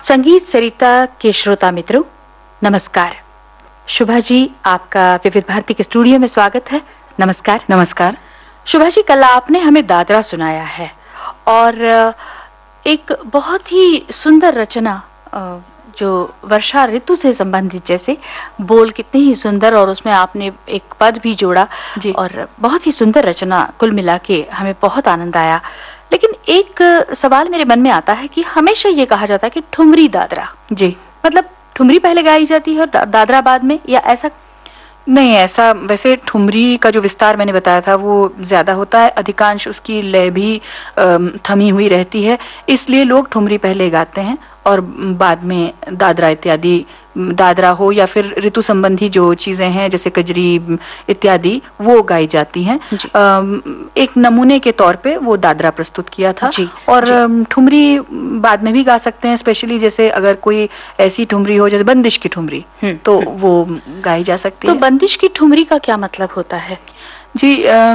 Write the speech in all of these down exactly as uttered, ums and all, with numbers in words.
संगीत सरिता के श्रोता मित्रों, नमस्कार। शुभा जी, आपका विविध भारती के स्टूडियो में स्वागत है। नमस्कार। नमस्कार। शुभा जी, कल आपने हमें दादरा सुनाया है और एक बहुत ही सुंदर रचना जो वर्षा ऋतु से संबंधित, जैसे बोल कितने ही सुंदर और उसमें आपने एक पद भी जोड़ा जी। और बहुत ही सुंदर रचना, कुल मिला के हमें बहुत आनंद आया। लेकिन एक सवाल मेरे मन में आता है कि हमेशा ये कहा जाता है कि ठुमरी दादरा, जी, मतलब ठुमरी पहले गाई जाती है और दा, दादरा बाद में, या ऐसा? नहीं, ऐसा वैसे ठुमरी का जो विस्तार मैंने बताया था वो ज्यादा होता है, अधिकांश उसकी लय भी थमी हुई रहती है, इसलिए लोग ठुमरी पहले गाते हैं और बाद में दादरा इत्यादि, दादरा हो या फिर ऋतु संबंधी जो चीजें हैं जैसे कजरी इत्यादि, वो गाई जाती हैं। एक नमूने के तौर पे वो दादरा प्रस्तुत किया था। जी, और जी। ठुमरी बाद में भी गा सकते हैं, स्पेशली जैसे अगर कोई ऐसी ठुमरी हो जैसे बंदिश की ठुमरी, तो वो गाई जा सकती तो है। बंदिश की ठुमरी का क्या मतलब होता है? जी,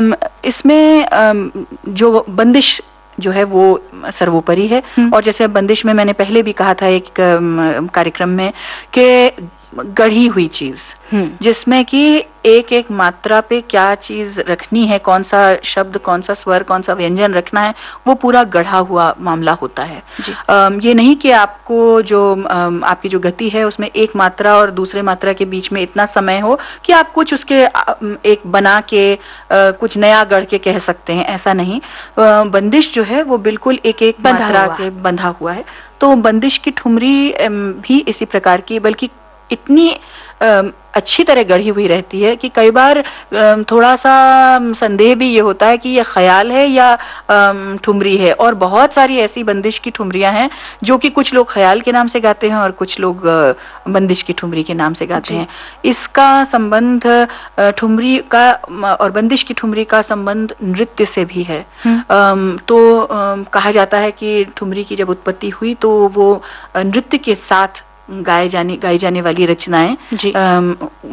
इसमें जो बंदिश जो है वो सर्वोपरि है, और जैसे बंदिश में मैंने पहले भी कहा था एक कार्यक्रम में कि गढ़ी हुई चीज, जिसमें कि एक एक मात्रा पे क्या चीज रखनी है, कौन सा शब्द, कौन सा स्वर, कौन सा व्यंजन रखना है, वो पूरा गढ़ा हुआ मामला होता है। आम, ये नहीं कि आपको जो आम, आपकी जो गति है उसमें एक मात्रा और दूसरे मात्रा के बीच में इतना समय हो कि आप कुछ उसके एक बना के आ, कुछ नया गढ़ के कह सकते हैं, ऐसा नहीं। आ, बंदिश जो है वो बिल्कुल एक एक मात्रा के बंधा हुआ है। तो बंदिश की ठुमरी भी इसी प्रकार की, बल्कि इतनी अच्छी तरह गढ़ी हुई रहती है कि कई बार थोड़ा सा संदेह भी ये होता है कि ये ख्याल है या ठुमरी है। और बहुत सारी ऐसी बंदिश की ठुमरियां हैं जो कि कुछ लोग ख्याल के नाम से गाते हैं और कुछ लोग बंदिश की ठुमरी के नाम से गाते हैं। इसका संबंध ठुमरी का और बंदिश की ठुमरी का संबंध नृत्य से भी है। तो कहा जाता है कि ठुमरी की जब उत्पत्ति हुई तो वो नृत्य के साथ गाए जाने गाई जाने वाली रचनाएं